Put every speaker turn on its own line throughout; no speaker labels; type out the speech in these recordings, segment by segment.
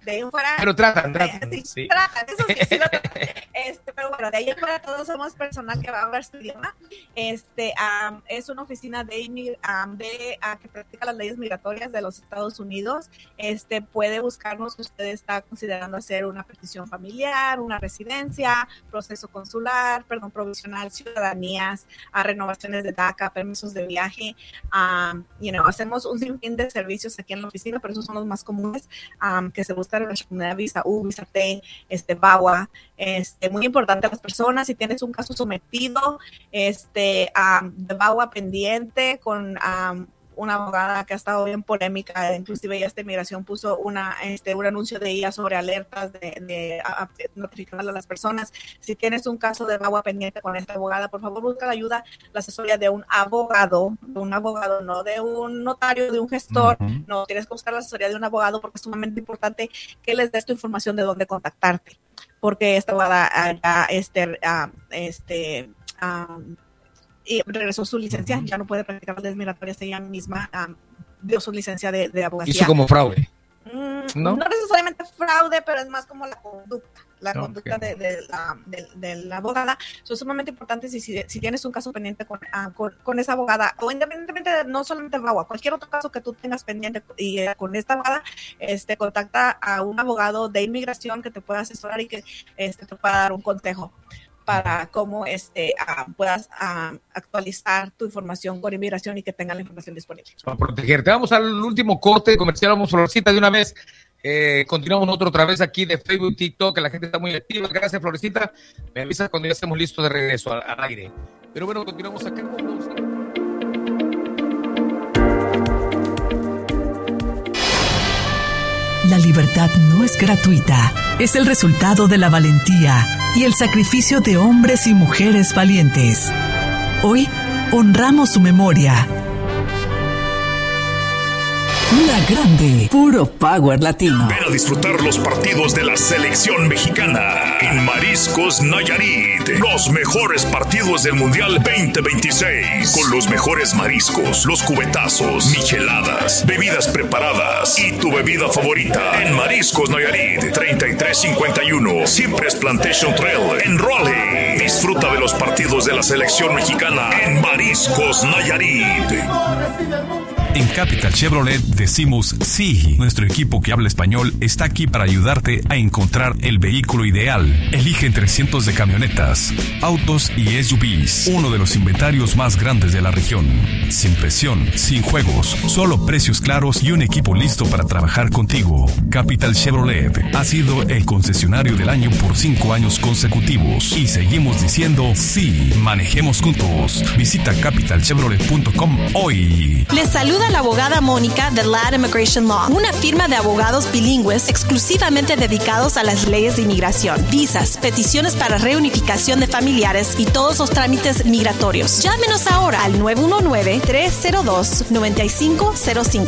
De ahí en fuera.
Pero tratan.
Sí. Tratan, eso sí, pero bueno, de ahí en fuera todos somos personal que va a hablar su idioma. Es una oficina que practica las leyes migratorias de los Estados Unidos. Puede buscarnos si usted está considerando hacer una petición familiar, una residencia, proceso consular, provisional, ciudadanías, renovaciones de DACA, permisos de viaje. Hacemos un sinfín de servicios aquí en la oficina, pero esos son los más comunes que se buscan en la comunidad: visa U, visa T, VAWA. Muy importante a las personas, si tienes un caso sometido de VAWA pendiente con una abogada que ha estado bien polémica, inclusive ya Migración puso un anuncio de ella sobre alertas de notificarle a las personas. Si tienes un caso de VAWA pendiente con esta abogada, por favor busca la ayuda, la asesoría de un abogado, no de un notario, de un gestor. Uh-huh. No, tienes que buscar la asesoría de un abogado, porque es sumamente importante que les des tu información de dónde contactarte, porque esta abogada y regresó su licencia, ya no puede practicar las leyes migratorias, ella misma dio su licencia de abogacía.
¿Hizo como fraude?
No necesariamente fraude, pero es más como la conducta de la abogada. Es sumamente importante si tienes un caso pendiente con esa abogada, o independientemente no solamente VAWA, cualquier otro caso que tú tengas pendiente y con esta abogada, contacta a un abogado de inmigración que te pueda asesorar y que te pueda dar un consejo para cómo puedas actualizar tu información con inmigración y que tengan la información disponible.
Para protegerte. Vamos al último corte comercial, vamos Florcita de una vez. Continuamos nosotros otra vez aquí de Facebook, TikTok, que la gente está muy activa. Gracias, Florecita. Me avisas cuando ya estemos listos de regreso al aire. Pero bueno, continuamos acá con
La libertad no es gratuita, es el resultado de la valentía y el sacrificio de hombres y mujeres valientes. Hoy honramos su memoria. La Grande, puro power latino.
Ven a disfrutar los partidos de la selección mexicana en Mariscos Nayarit. Los mejores partidos del Mundial 2026. Con los mejores mariscos, los cubetazos, micheladas, bebidas preparadas y tu bebida favorita. En Mariscos Nayarit, 3351. Cypress Plantation Trail en Raleigh. Disfruta de los partidos de la selección mexicana en Mariscos Nayarit.
En Capital Chevrolet decimos sí. Nuestro equipo que habla español está aquí para ayudarte a encontrar el vehículo ideal. Elige entre cientos de camionetas, autos y SUVs. Uno de los inventarios más grandes de la región. Sin presión, sin juegos, solo precios claros y un equipo listo para trabajar contigo. Capital Chevrolet ha sido el concesionario del año por 5 años consecutivos. Y seguimos diciendo sí. Manejemos juntos. Visita capitalchevrolet.com hoy.
Les saluda la abogada Mónica de Ladd Immigration Law, una firma de abogados bilingües exclusivamente dedicados a las leyes de inmigración, visas, peticiones para reunificación de familiares y todos los trámites migratorios. Llámenos ahora al 919-302-9505,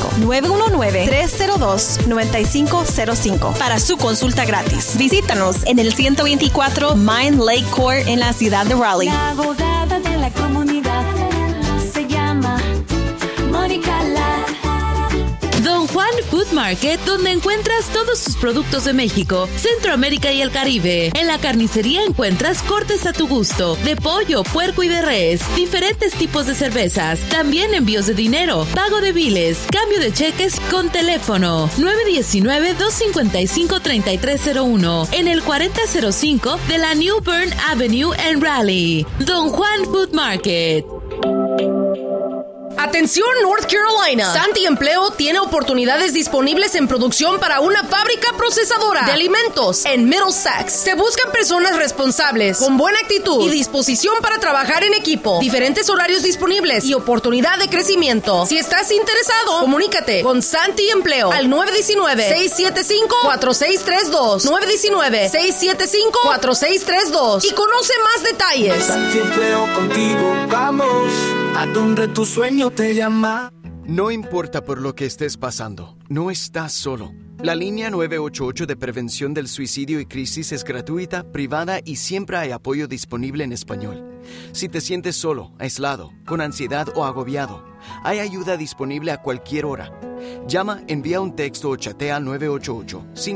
919-302-9505 para su consulta gratis. Visítanos en el 124 Mine Lake Court en la ciudad de Raleigh.
La abogada de la comunidad se llama Mónica Ladd.
Don Juan Food Market, donde encuentras todos sus productos de México, Centroamérica y el Caribe. En la carnicería encuentras cortes a tu gusto, de pollo, puerco y de res, diferentes tipos de cervezas, también envíos de dinero, pago de biles, cambio de cheques con teléfono. 919-255-3301 en el 4005 de la New Bern Avenue en Raleigh. Don Juan Food Market.
Atención North Carolina. Santi Empleo tiene oportunidades disponibles en producción para una fábrica procesadora de alimentos en Middlesex. Se buscan personas responsables, con buena actitud y disposición para trabajar en equipo. Diferentes horarios disponibles y oportunidad de crecimiento. Si estás interesado, comunícate con Santi Empleo al 919-675-4632. 919-675-4632 y conoce más detalles.
Santi Empleo, contigo vamos a donde tu sueño te llama.
No importa por lo que estés pasando, no estás solo. La línea 988 de prevención del suicidio y crisis es gratuita, privada y siempre hay apoyo disponible en español. Si te sientes solo, aislado, con ansiedad o agobiado, hay ayuda disponible a cualquier hora. Llama, envía un texto o chatea al 988